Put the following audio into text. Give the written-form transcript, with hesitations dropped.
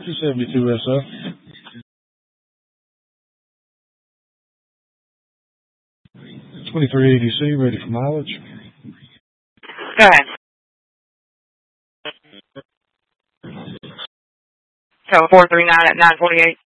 272 SO. $23.80C, ready for mileage. Go ahead. So 439 at 948.